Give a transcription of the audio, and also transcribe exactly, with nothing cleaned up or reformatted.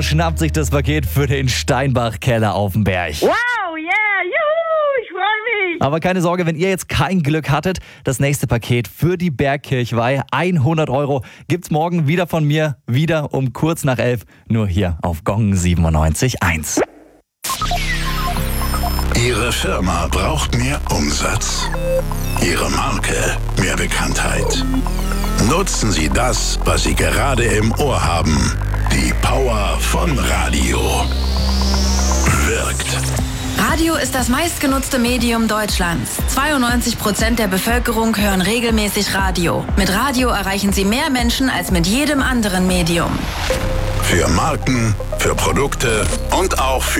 schnappt sich das Paket für den Steinbach-Keller auf dem Berg. Wow, yeah, juhu, ich freue mich. Aber keine Sorge, wenn ihr jetzt kein Glück hattet, das nächste Paket für die Bergkirchweih, hundert Euro, gibt's morgen wieder von mir, wieder um kurz nach elf, nur hier auf Gong siebenundneunzig Komma eins. Ihre Firma braucht mehr Umsatz. Ihre Marke mehr Bekanntheit. Nutzen Sie das, was Sie gerade im Ohr haben. Die Power von Radio. Wirkt. Radio ist das meistgenutzte Medium Deutschlands. zweiundneunzig Prozent der Bevölkerung hören regelmäßig Radio. Mit Radio erreichen Sie mehr Menschen als mit jedem anderen Medium. Für Marken, für Produkte und auch für